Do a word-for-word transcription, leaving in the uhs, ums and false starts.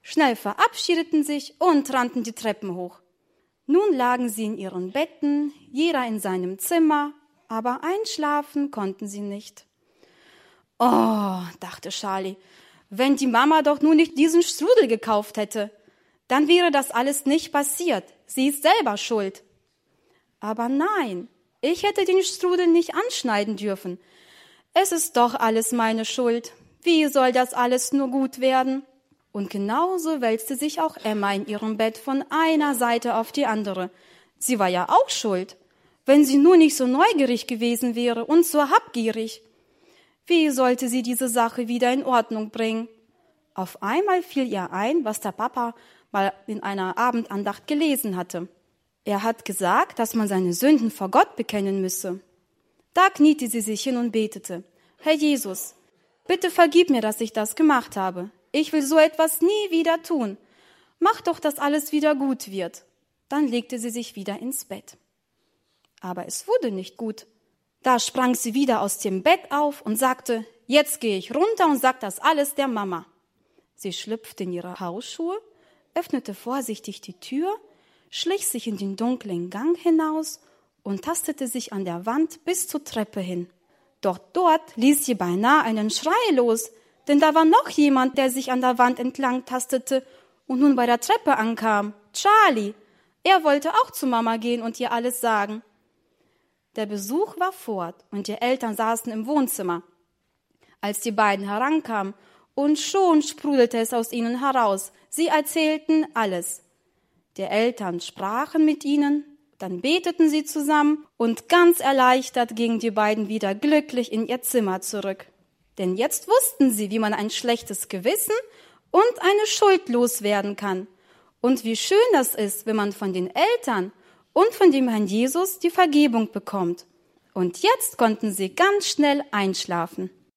schnell verabschiedeten sich und rannten die Treppen hoch. Nun lagen sie in ihren Betten, jeder in seinem Zimmer, aber einschlafen konnten sie nicht. Oh, dachte Charlie, wenn die Mama doch nur nicht diesen Strudel gekauft hätte, dann wäre das alles nicht passiert. Sie ist selber schuld. Aber nein, ich hätte den Strudel nicht anschneiden dürfen. Es ist doch alles meine Schuld. Wie soll das alles nur gut werden? Und genauso wälzte sich auch Emma in ihrem Bett von einer Seite auf die andere. Sie war ja auch schuld, wenn sie nur nicht so neugierig gewesen wäre und so habgierig. Wie sollte sie diese Sache wieder in Ordnung bringen? Auf einmal fiel ihr ein, was der Papa mal in einer Abendandacht gelesen hatte. Er hat gesagt, dass man seine Sünden vor Gott bekennen müsse. Da kniete sie sich hin und betete: Herr Jesus, bitte vergib mir, dass ich das gemacht habe. Ich will so etwas nie wieder tun. Mach doch, dass alles wieder gut wird. Dann legte sie sich wieder ins Bett. Aber es wurde nicht gut. Da sprang sie wieder aus dem Bett auf und sagte: Jetzt gehe ich runter und sag das alles der Mama. Sie schlüpfte in ihre Hausschuhe, öffnete vorsichtig die Tür, schlich sich in den dunklen Gang hinaus und tastete sich an der Wand bis zur Treppe hin. Doch dort ließ sie beinahe einen Schrei los, denn da war noch jemand, der sich an der Wand entlang tastete und nun bei der Treppe ankam. Charlie. Er wollte auch zu Mama gehen und ihr alles sagen. Der Besuch war fort und die Eltern saßen im Wohnzimmer. Als die beiden herankamen, und schon sprudelte es aus ihnen heraus. Sie erzählten alles. Die Eltern sprachen mit ihnen, dann beteten sie zusammen und ganz erleichtert gingen die beiden wieder glücklich in ihr Zimmer zurück. Denn jetzt wussten sie, wie man ein schlechtes Gewissen und eine Schuld loswerden kann. Und wie schön das ist, wenn man von den Eltern und von dem Herrn Jesus die Vergebung bekommt. Und jetzt konnten sie ganz schnell einschlafen.